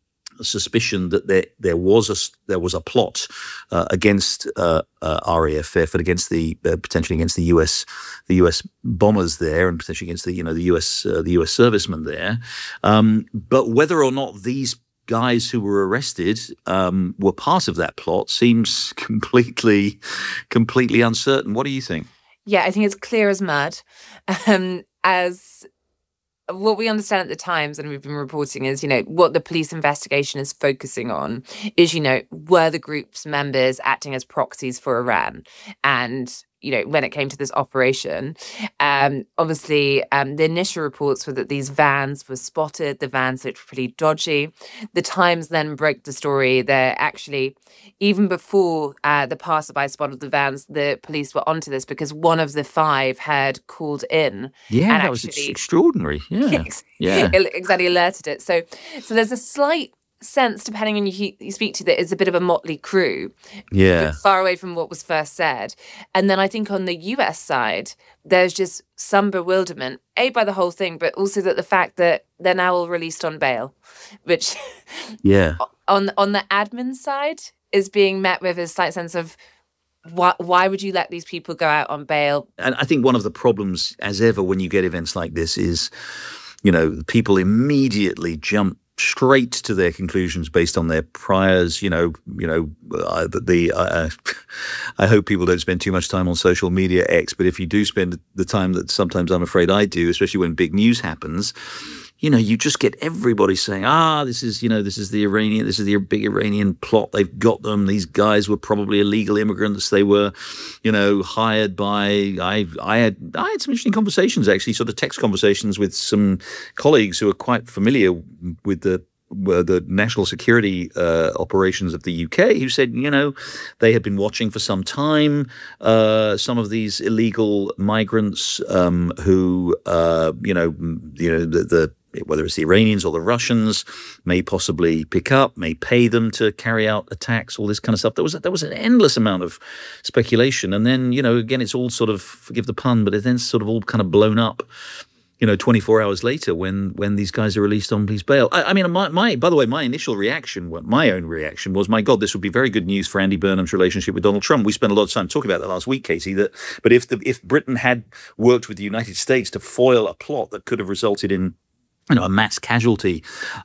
suspicion that there there was a there was a plot uh, against uh, uh, R A F Fairford, against the uh, potentially against the U S the U S bombers there, and potentially against the you know the U S uh, the U S servicemen there. Um, but whether or not these guys who were arrested um, were part of that plot seems completely completely uncertain. What do you think? Yeah, I think it's clear as mud. Um, as what we understand at the Times, and we've been reporting, is, you know, what the police investigation is focusing on is, you know, were the group's members acting as proxies for Iran? And, you know, when it came to this operation, um, obviously um, the initial reports were that these vans were spotted. The vans looked pretty dodgy. The Times then broke the story that actually, even before uh, the passerby spotted the vans, the police were onto this because one of the five had called in. Yeah, and that was actually, extraordinary. Yeah, yeah, yeah. exactly, alerted it. So, so there's a slight sense, depending on who you speak to, that it's a bit of a motley crew. Yeah. Far away from what was first said. And then I think on the U S side, there's just some bewilderment, A, by the whole thing, but also that the fact that they're now all released on bail, which yeah, on on the admin side is being met with a slight sense of, why, why would you let these people go out on bail? And I think one of the problems, as ever, when you get events like this is, you know, people immediately jump straight to their conclusions based on their priors. You know, you know, uh, the, the uh, I hope people don't spend too much time on social media X, but if you do spend the time that sometimes I'm afraid I do, especially when big news happens, you know, you just get everybody saying, ah, this is, you know, this is the Iranian, this is the big Iranian plot. They've got them. These guys were probably illegal immigrants. They were, you know, hired by, I I had I had some interesting conversations, actually, sort of text conversations with some colleagues who are quite familiar with the uh, the national security uh, operations of the U K, who said, you know, they had been watching for some time uh, some of these illegal migrants um, who, uh, you know, you know, the, the whether it's the Iranians or the Russians, may possibly pick up, may pay them to carry out attacks, all this kind of stuff. There was there was an endless amount of speculation, and then, you know, again, it's all sort of, forgive the pun, but it then sort of all kind of blown up, you know, twenty-four hours later when when these guys are released on police bail. I, I mean, my, my by the way, my initial reaction, my own reaction was, my God, this would be very good news for Andy Burnham's relationship with Donald Trump. We spent a lot of time talking about that last week, Katie. That, but if the if Britain had worked with the United States to foil a plot that could have resulted in, you know, a mass casualty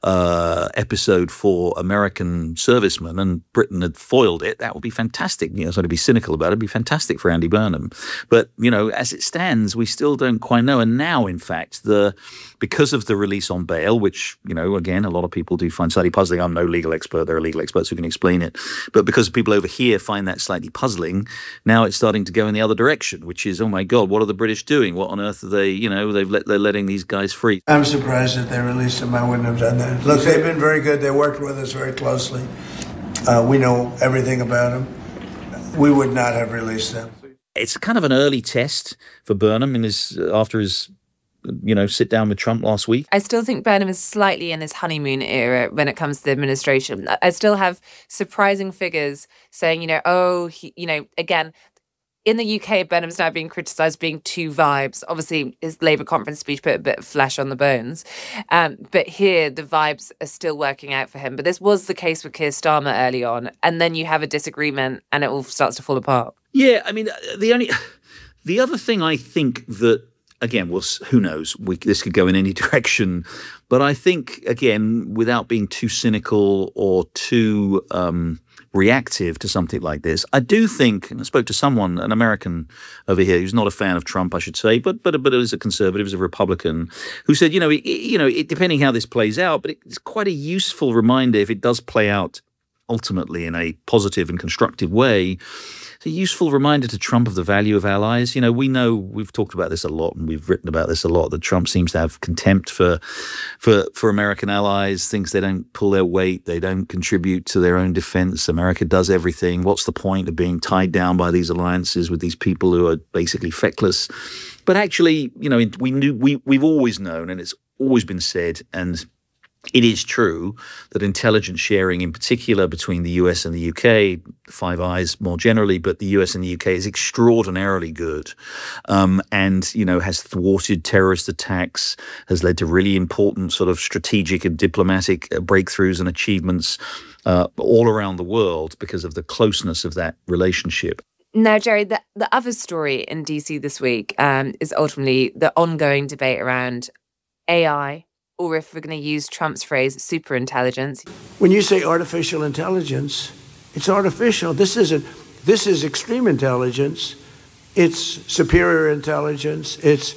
uh, episode for American servicemen, and Britain had foiled it, that would be fantastic. You know, so to be cynical about it, it'd be fantastic for Andy Burnham. But, you know, as it stands, we still don't quite know. And now, in fact, the because of the release on bail, which, you know, again, a lot of people do find slightly puzzling. I'm no legal expert. There are legal experts who can explain it. But because people over here find that slightly puzzling, now it's starting to go in the other direction, which is, oh, my God, what are the British doing? What on earth are they, you know, they've let, they're letting these guys free. I'm surprised that they released them. I wouldn't have done that. Look, they've been very good. They worked with us very closely. Uh, we know everything about them. We would not have released them. It's kind of an early test for Burnham in his after his, you know, sit down with Trump last week. I still think Burnham is slightly in his honeymoon era when it comes to the administration. I still have surprising figures saying, you know, oh, he, you know, again, in the U K, Burnham's now being criticised being two vibes. Obviously, his Labour conference speech put a bit of flesh on the bones. Um, but here, the vibes are still working out for him. But this was the case with Keir Starmer early on. And then you have a disagreement and it all starts to fall apart. Yeah, I mean, the only... The other thing I think that, again, well, who knows? We, this could go in any direction. But I think, again, without being too cynical or too... Um, reactive to something like this, I do think, and I spoke to someone, an American over here, who's not a fan of Trump, I should say, but but but is a conservative, is a Republican, who said, you know, it, you know, it, depending how this plays out, but it's quite a useful reminder if it does play out ultimately in a positive and constructive way. It's a useful reminder to Trump of the value of allies. You know, we know, we've talked about this a lot and we've written about this a lot, that Trump seems to have contempt for for for American allies, thinks they don't pull their weight, they don't contribute to their own defense. America does everything. What's the point of being tied down by these alliances with these people who are basically feckless? But actually, you know, we knew, we, we've always known, and it's always been said, and it is true, that intelligence sharing, in particular between the U S and the U K, Five Eyes more generally, but the U S and the U K, is extraordinarily good, um, and, you know, has thwarted terrorist attacks, has led to really important sort of strategic and diplomatic breakthroughs and achievements uh, all around the world because of the closeness of that relationship. Now, Jerry, the, the other story in D C this week um, is ultimately the ongoing debate around A I, or if we're going to use Trump's phrase, superintelligence. When you say artificial intelligence, it's artificial. This isn't. This is extreme intelligence. It's superior intelligence. It's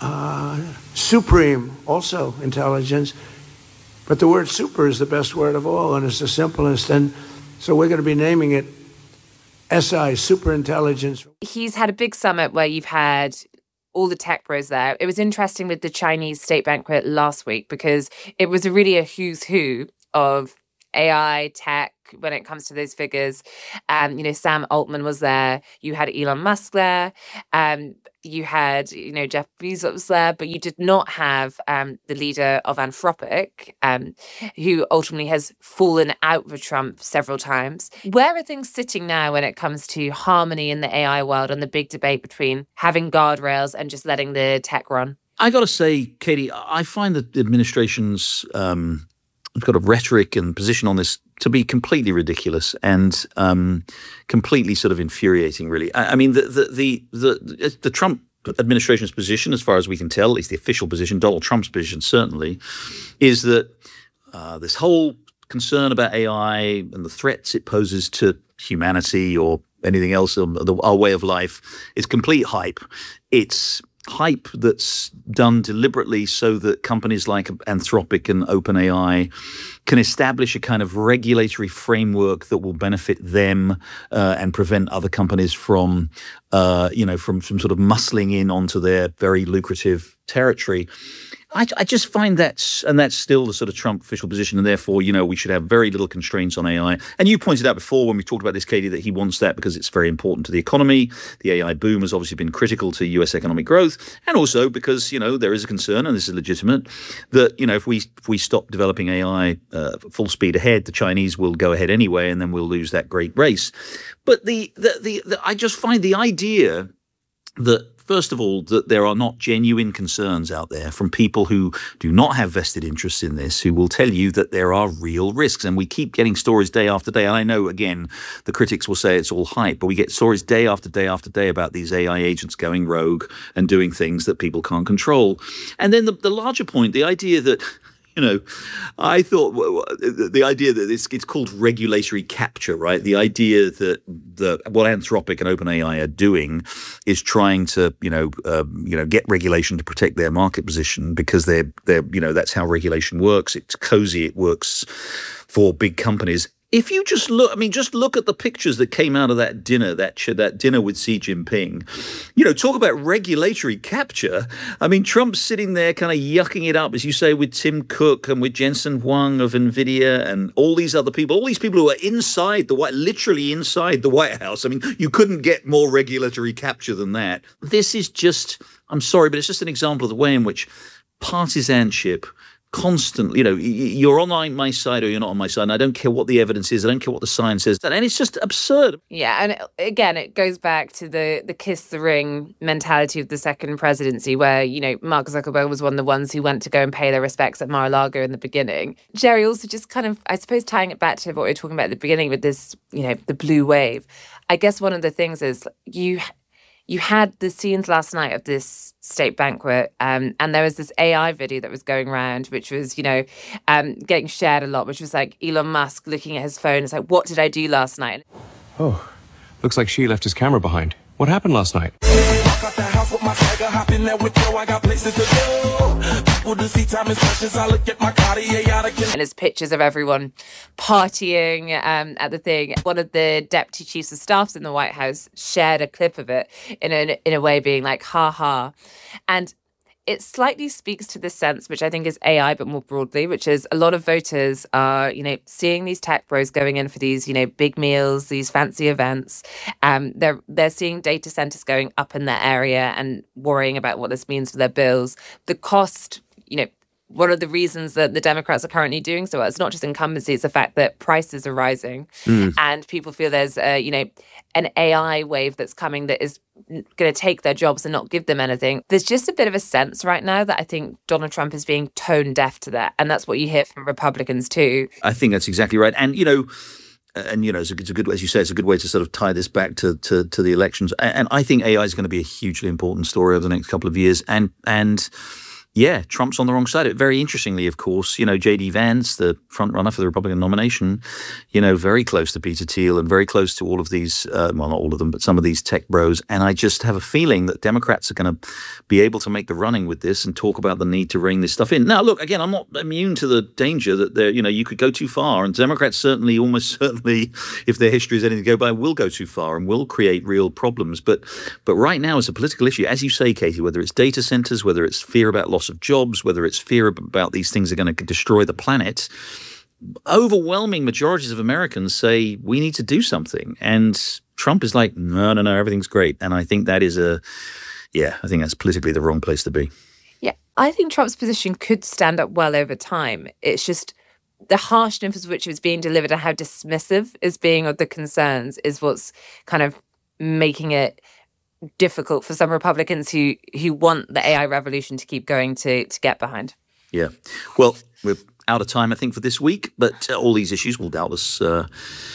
uh, supreme, also intelligence. But the word super is the best word of all, and it's the simplest. And so we're going to be naming it S I, Superintelligence. He's had a big summit where you've had all the tech bros there. It was interesting with the Chinese state banquet last week because it was a really a who's who of A I, tech, when it comes to those figures. Um, you know, Sam Altman was there. You had Elon Musk there. Um, you had, you know, Jeff Bezos there, but you did not have um, the leader of Anthropic, um, who ultimately has fallen out with Trump several times. Where are things sitting now when it comes to harmony in the A I world and the big debate between having guardrails and just letting the tech run? I got to say, Katie, I find that the administration's um, got a rhetoric and position on this to be completely ridiculous and um, completely sort of infuriating, really. I, I mean, the the, the the the Trump administration's position, as far as we can tell, at least the official position, Donald Trump's position certainly, is that uh, this whole concern about A I and the threats it poses to humanity or anything else, or the, our way of life, is complete hype. It's hype that's done deliberately so that companies like Anthropic and OpenAI can establish a kind of regulatory framework that will benefit them uh, and prevent other companies from, uh, you know, from, from sort of muscling in onto their very lucrative territory. I, I just find that, and that's still the sort of Trump official position, and therefore, you know, we should have very little constraints on A I. And you pointed out before when we talked about this, Katie, that he wants that because it's very important to the economy. The A I boom has obviously been critical to U S economic growth, and also because, you know, there is a concern, and this is legitimate, that, you know, if we if we stop developing A I uh, full speed ahead, the Chinese will go ahead anyway, and then we'll lose that great race. But the the the, the I just find the idea that, first of all, that there are not genuine concerns out there from people who do not have vested interests in this, who will tell you that there are real risks. And we keep getting stories day after day. And I know, again, the critics will say it's all hype, but we get stories day after day after day about these A I agents going rogue and doing things that people can't control. And then the, the larger point, the idea that, you know, I thought the idea that it's, it's called regulatory capture, right? The idea that the what Anthropic and OpenAI are doing is trying to, you know, uh, you know, get regulation to protect their market position because they're they're you know that's how regulation works. It's cozy. It works for big companies. If you just look, I mean, just look at the pictures that came out of that dinner, that that dinner with Xi Jinping. You know, talk about regulatory capture. I mean, Trump's sitting there kind of yucking it up, as you say, with Tim Cook and with Jensen Huang of NVIDIA and all these other people, all these people who are inside the White, literally inside the White House. I mean, you couldn't get more regulatory capture than that. This is just, I'm sorry, but it's just an example of the way in which partisanship constantly, you know, you're on my side or you're not on my side. And I don't care what the evidence is. I don't care what the science is. And it's just absurd. Yeah. And again, it goes back to the the kiss the ring mentality of the second presidency where, you know, Mark Zuckerberg was one of the ones who went to go and pay their respects at Mar-a-Lago in the beginning. Jerry, also just kind of, I suppose, tying it back to what we were talking about at the beginning with this, you know, the blue wave. I guess one of the things is you... You had the scenes last night of this state banquet, um, and there was this A I video that was going around, which was, you know, um, getting shared a lot, which was like Elon Musk looking at his phone. It's like, what did I do last night? Oh, looks like she left his camera behind. What happened last night? And there's pictures of everyone partying um, at the thing. One of the deputy chiefs of staffs in the White House shared a clip of it in a, in a way being like, ha ha. And it slightly speaks to the sense, which I think is A I, but more broadly, which is a lot of voters are, you know, seeing these tech bros going in for these, you know, big meals, these fancy events. Um, they're they're seeing data centers going up in their area and worrying about what this means for their bills. The cost, you know, one of the reasons that the Democrats are currently doing so well, it's not just incumbency, it's the fact that prices are rising mm. and people feel there's, a, you know, an A I wave that's coming that is going to take their jobs and not give them anything. There's just a bit of a sense right now that I think Donald Trump is being tone deaf to that. And that's what you hear from Republicans too. I think that's exactly right. And, you know, and, you know, it's a, it's a good, as you say, it's a good way to sort of tie this back to, to, to the elections. And I think A I is going to be a hugely important story over the next couple of years. And, and, yeah, Trump's on the wrong side of it. Very interestingly, of course, you know, J D Vance, the front runner for the Republican nomination, you know, very close to Peter Thiel and very close to all of these, uh, well, not all of them, but some of these tech bros. And I just have a feeling that Democrats are going to be able to make the running with this and talk about the need to rein this stuff in. Now, look, again, I'm not immune to the danger that there, you know, you could go too far. And Democrats certainly, almost certainly, if their history is anything to go by, will go too far and will create real problems. But, but right now, as a political issue, as you say, Katie, whether it's data centers, whether it's fear about loss of jobs, whether it's fear about these things are going to destroy the planet, overwhelming majorities of Americans say we need to do something. And Trump is like, no, no, no, everything's great. And I think that is a, yeah, I think that's politically the wrong place to be. Yeah, I think Trump's position could stand up well over time. It's just the harshness with which it was being delivered and how dismissive is being of the concerns is what's kind of making it difficult for some Republicans who who want the A I revolution to keep going to to get behind. Yeah. Well, we're out of time, I think, for this week, but uh, all these issues will doubtless uh,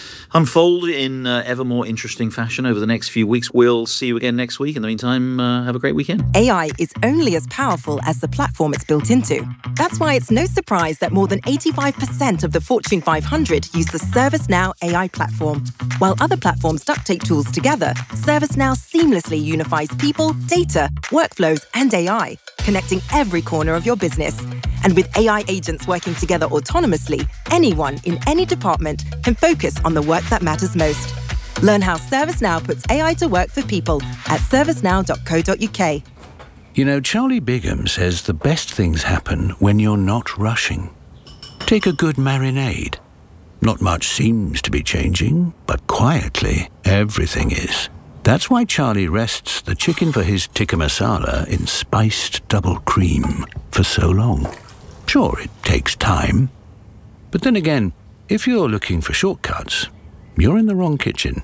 unfold in uh, ever more interesting fashion over the next few weeks. We'll see you again next week. In the meantime, uh, have a great weekend. A I is only as powerful as the platform it's built into. That's why it's no surprise that more than eighty-five percent of the Fortune five hundred use the ServiceNow A I platform. While other platforms duct tape tools together, ServiceNow seamlessly unifies people, data, workflows, and A I, connecting every corner of your business. And with A I agents working together autonomously, anyone in any department can focus on the work that matters most. Learn how ServiceNow puts A I to work for people at servicenow dot co dot uk. You know, Charlie Bigham says the best things happen when you're not rushing. Take a good marinade. Not much seems to be changing, but quietly, everything is. That's why Charlie rests the chicken for his tikka masala in spiced double cream for so long. Sure, it takes time. But then again, if you're looking for shortcuts, you're in the wrong kitchen.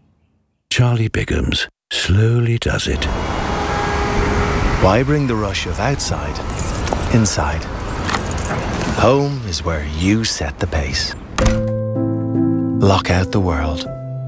Charlie Bigham's slowly does it. Why bring the rush of outside inside? Home is where you set the pace. Lock out the world.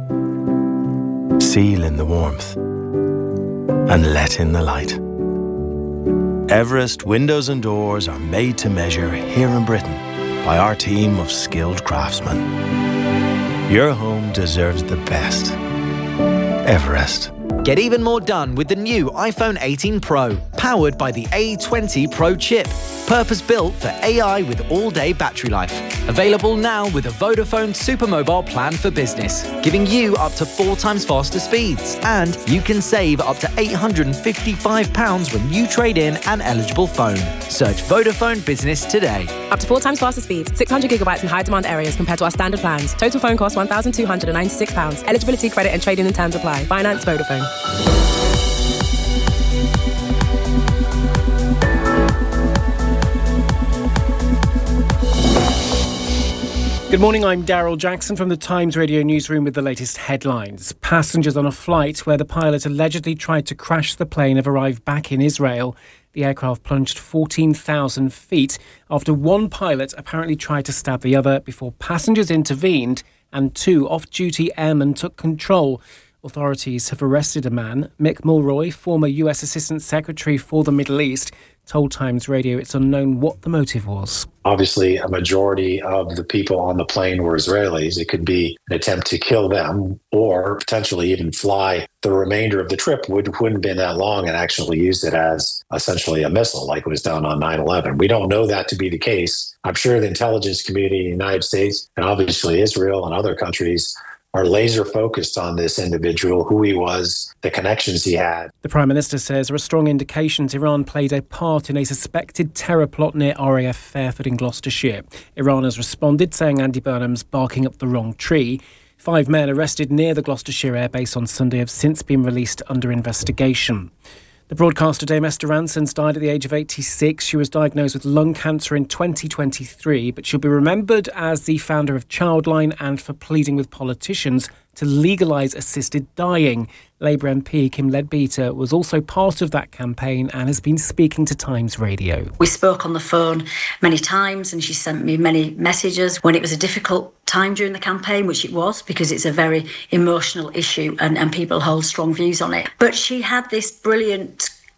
Seal in the warmth. And let in the light. Everest windows and doors are made to measure here in Britain by our team of skilled craftsmen. Your home deserves the best. Everest. Get even more done with the new iPhone eighteen Pro, powered by the A twenty Pro chip. Purpose-built for A I with all-day battery life. Available now with a Vodafone Supermobile plan for business, giving you up to four times faster speeds. And you can save up to eight hundred fifty-five pounds when you trade in an eligible phone. Search Vodafone Business today. Up to four times faster speeds, six hundred gigabytes in high-demand areas compared to our standard plans. Total phone cost one thousand two hundred ninety-six pounds. Eligibility, credit and trading in terms apply. Finance Vodafone. Good morning, I'm Daryl Jackson from the Times Radio newsroom with the latest headlines. Passengers on a flight where the pilot allegedly tried to crash the plane have arrived back in Israel. The aircraft plunged fourteen thousand feet after one pilot apparently tried to stab the other before passengers intervened and two off-duty airmen took control. Authorities have arrested a man. Mick Mulroy, former U S Assistant Secretary for the Middle East, told Times Radio it's unknown what the motive was. Obviously, a majority of the people on the plane were Israelis. It could be an attempt to kill them or potentially even fly the remainder of the trip, which wouldn't have been that long, and actually use it as essentially a missile like was done on nine eleven. We don't know that to be the case. I'm sure the intelligence community in the United States and obviously Israel and other countries are laser focused on this individual, who he was, the connections he had. The Prime Minister says there are strong indications Iran played a part in a suspected terror plot near R A F Fairford in Gloucestershire. Iran has responded, saying Andy Burnham's barking up the wrong tree. Five men arrested near the Gloucestershire airbase on Sunday have since been released under investigation. The broadcaster Dame Esther Ransoms died at the age of eighty-six. She was diagnosed with lung cancer in twenty twenty-three, but she'll be remembered as the founder of Childline and for pleading with politicians to legalise assisted dying. Labour M P Kim Leadbeater was also part of that campaign and has been speaking to Times Radio. We spoke on the phone many times and she sent me many messages when it was a difficult time during the campaign, which it was, because it's a very emotional issue and, and people hold strong views on it. But she had this brilliant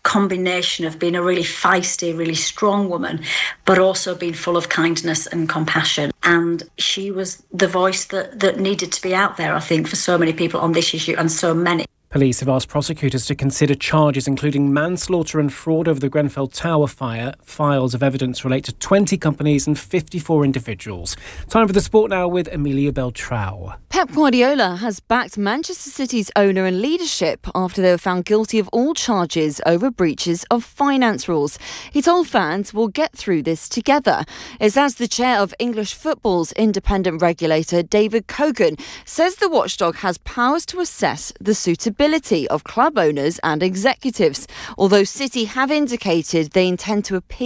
combination of being a really feisty, really strong woman, but also being full of kindness and compassion. And she was the voice that, that needed to be out there, I think, for so many people on this issue, and so many. Police have asked prosecutors to consider charges including manslaughter and fraud over the Grenfell Tower fire. Files of evidence relate to twenty companies and fifty-four individuals. Time for the sport now with Amelia Beltrao. Pep Guardiola has backed Manchester City's owner and leadership after they were found guilty of all charges over breaches of finance rules. He told fans, "We'll get through this together." It's as the chair of English football's independent regulator, David Cogan, says the watchdog has powers to assess the suitability of club owners and executives, although City have indicated they intend to appeal